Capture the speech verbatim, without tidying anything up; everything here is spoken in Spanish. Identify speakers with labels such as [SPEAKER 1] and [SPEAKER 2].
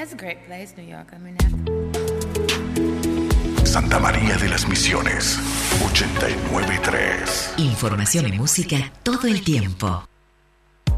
[SPEAKER 1] It's a great place, New York. I mean, after...
[SPEAKER 2] Santa María de las Misiones, ochenta y nueve punto tres.
[SPEAKER 3] Información y música todo el tiempo.